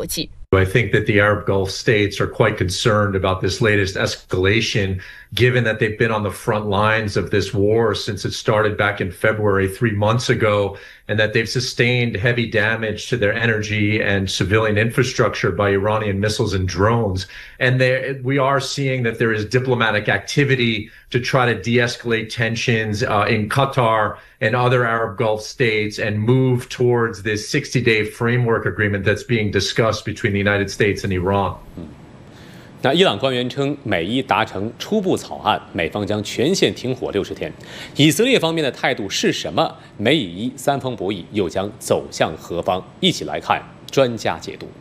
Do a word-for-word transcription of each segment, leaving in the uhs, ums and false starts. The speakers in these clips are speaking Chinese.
逻辑。 I think that the Arab Gulf states are quite concerned about this latest escalation, given that they've been on the front lines of this war since it started back in February, three months ago, and that they've sustained heavy damage to their energy and civilian infrastructure by Iranian missiles and drones. And there, we are seeing that there is diplomatic activity to try to de-escalate tensions uh, in Qatar and other Arab Gulf states and move towards this sixty-day framework agreement that's being discussed between the United States and Iran. 那伊朗官员称，美伊达成初步草案，美方将全线停火六十天。以色列方面的态度是什么？美以伊三方博弈又将走向何方？一起来看专家解读。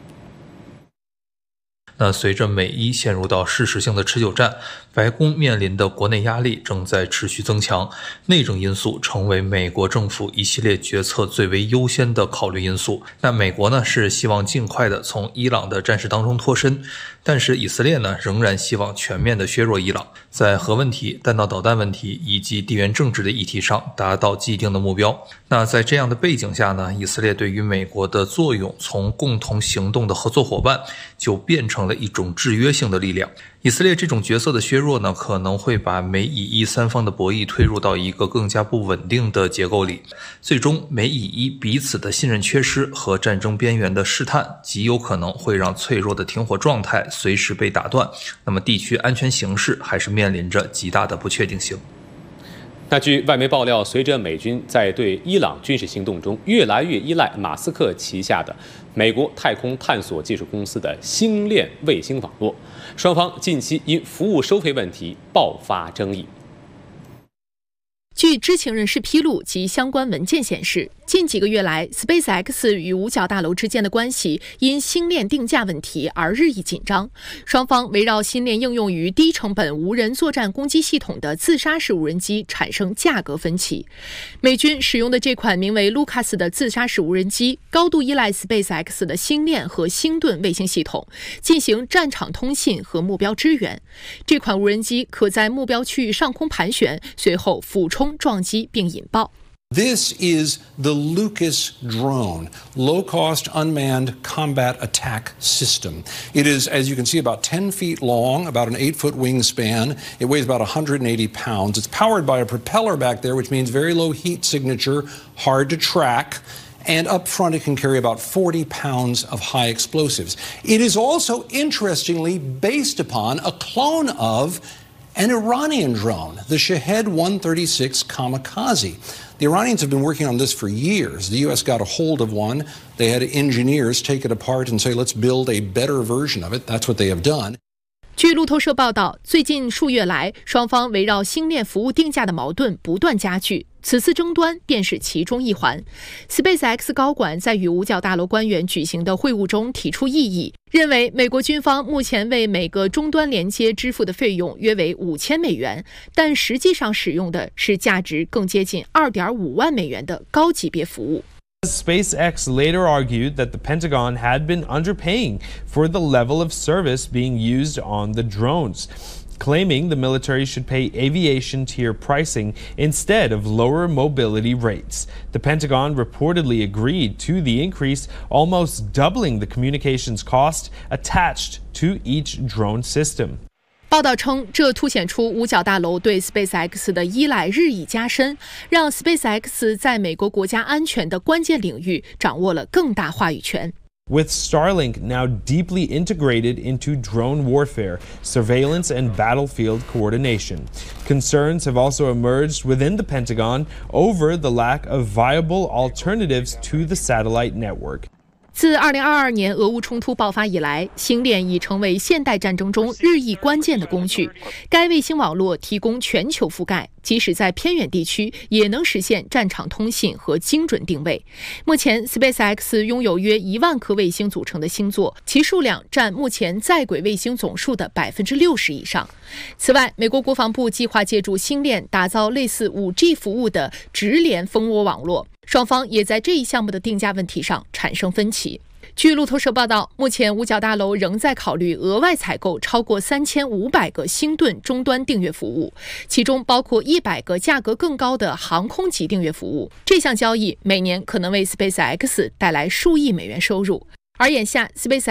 那随着美伊陷入到事实性的持久战，白宫面临的国内压力正在持续增强，内政因素成为美国政府一系列决策最为优先的考虑因素。那美国呢是希望尽快的从伊朗的战事当中脱身，但是以色列呢仍然希望全面的削弱伊朗，在核问题、弹道导弹问题以及地缘政治的议题上达到既定的目标。那在这样的背景下呢，以色列对于美国的作用从共同行动的合作伙伴就变成了一种制约性的力量。以色列这种角色的削弱呢，可能会把美以伊三方的博弈推入到一个更加不稳定的结构里，最终美以伊彼此的信任缺失和战争边缘的试探，极有可能会让脆弱的停火状态随时被打断，那么地区安全形势还是面临着极大的不确定性。 那据外媒爆料，随着美军在对伊朗军事行动中越来越依赖马斯克旗下的美国太空探索技术公司的星链卫星网络，双方近期因服务收费问题爆发争议。 据知情人士披露及相关文件显示，近几个月来 SpaceX 与五角大楼之间的关系因星链定价问题而日益紧张，双方围绕星链应用于低成本无人作战攻击系统的自杀式无人机产生价格分歧。美军使用的这款名为 Lucas 的自杀式无人机高度依赖 SpaceX 的星链和星盾卫星系统进行战场通信和目标支援。这款无人机可在目标区域上空盘旋，随后俯冲撞击并引爆。 This is the Lucas drone, low-cost unmanned combat attack system. It is, as you can see, about ten feet long, about an eight-foot wingspan. It weighs about one hundred eighty pounds. It's powered by a propeller back there, which means very low heat signature, hard to track. And up front, it can carry about forty pounds of high explosives. It is also, interestingly, based upon a clone of an Iranian drone, the Shahed one thirty-six Kamikaze. The Iranians have been working on this for years. The U S got a hold of one. They had engineers take it apart and say, let's build a better version of it. That's what they have done. 据路透社报道，最近数月来，双方围绕星链服务定价的矛盾不断加剧，此次争端便是其中一环。SpaceX 高管在与五角大楼官员举行的会晤中提出异议，认为美国军方目前为每个终端连接支付的费用约为五千美元，但实际上使用的是价值更接近二点五万美元的高级别服务。 SpaceX later argued that the Pentagon had been underpaying for the level of service being used on the drones, claiming the military should pay aviation tier pricing instead of lower mobility rates. The Pentagon reportedly agreed to the increase, almost doubling the communications cost attached to each drone system. 报道称，这凸显出五角大楼对 SpaceX 的依赖日益加深，让 SpaceX 在美国国家安全的关键领域掌握了更大话语权。 With Starlink now deeply integrated into drone warfare, surveillance, and battlefield coordination, concerns have also emerged within the Pentagon over the lack of viable alternatives to the satellite network. 自二零二二年俄乌冲突爆发以来，星链已成为现代战争中日益关键的工具。该卫星网络提供全球覆盖，即使在偏远地区也能实现战场通信和精准定位。目前 SpaceX 拥有约一万颗卫星组成的星座，其数量占目前在轨卫星总数的百分之六十以上。此外，美国国防部计划借助星链打造类似 五 G 服务的直连蜂窝网络，双方也在这一项目的定价问题上产生分歧。据路透社报道，目前五角大楼仍在考虑额外采购超过三千五百个星盾终端订阅服务，其中包括一百个价格更高的航空级订阅服务。这项交易每年可能为 SpaceX 带来数亿美元收入。而眼下 SpaceX